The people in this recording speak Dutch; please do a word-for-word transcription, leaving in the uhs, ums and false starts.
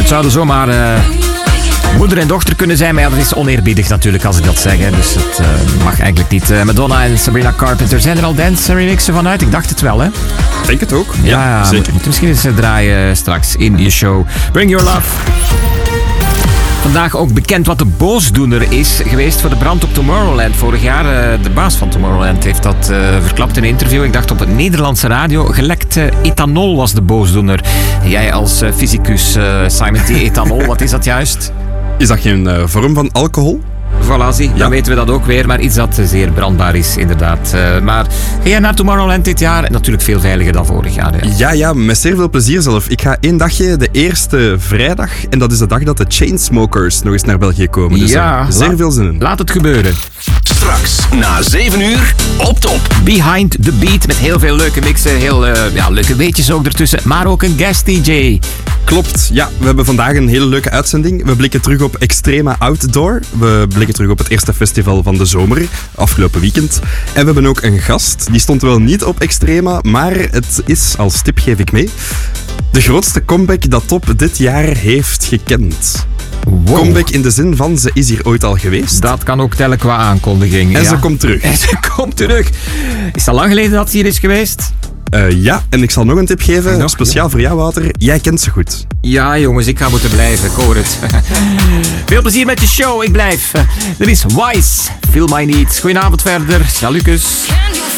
zouden zomaar uh, moeder en dochter kunnen zijn. Maar ja, dat is oneerbiedig natuurlijk als ik dat zeg. Hè. Dus dat uh, mag eigenlijk niet. Uh, Madonna en Sabrina Carpenter. Zijn er al dance remixen vanuit? Ik dacht het wel, hè? Ik denk het ook. Ja, ja zeker. Moet, moet misschien eens draaien straks in je show. Bring Your Love. Vandaag ook bekend wat de boosdoener is geweest voor de brand op Tomorrowland. Vorig jaar, uh, de baas van Tomorrowland heeft dat uh, verklapt in een interview. Ik dacht op het Nederlandse radio. Gelekt uh, ethanol was de boosdoener. Jij als uh, fysicus, uh, Simon T. Ethanol, wat is dat juist? Is dat geen uh, vorm van alcohol? Voilà, zie, dan ja. weten we dat ook weer. Maar iets dat uh, zeer brandbaar is, inderdaad. Uh, maar ga jij naar Tomorrowland dit jaar? Natuurlijk veel veiliger dan vorig jaar. Ja, ja, ja met zeer veel plezier zelf. Ik ga één dagje, de eerste vrijdag. En dat is de dag dat de Chainsmokers nog eens naar België komen. Dus ja, uh, zeer laat, veel zin in. Laat het gebeuren. Straks, na zeven uur, op top. Behind the Beat, met heel veel leuke mixen. Heel uh, ja, leuke weetjes ook ertussen. Maar ook een guest D J. Klopt, ja. We hebben vandaag een hele leuke uitzending. We blikken terug op Extrema Outdoor. We blikken terug op het eerste festival van de zomer, afgelopen weekend. En we hebben ook een gast. Die stond wel niet op Extrema, maar het is, als tip geef ik mee, de grootste comeback dat Top dit jaar heeft gekend. Wow. Comeback in de zin van, ze is hier ooit al geweest. Dat kan ook tellen qua aankondiging. En ja. ze komt terug. En ze komt terug. Is het al lang geleden dat ze hier is geweest? Uh, ja, en ik zal nog een tip geven, nog, speciaal ja. voor jou, Wouter. Jij kent ze goed. Ja, jongens, ik ga moeten blijven. Ik hoor het. Veel plezier met je show. Ik blijf. Er is Wise. Feel My Needs. Goedenavond verder. Salucus.